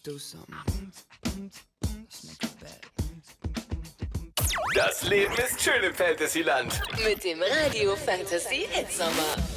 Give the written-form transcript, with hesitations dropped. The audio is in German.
do something. Das Leben ist schön im Fantasyland. Mit dem Radio Fantasy Hitsommer.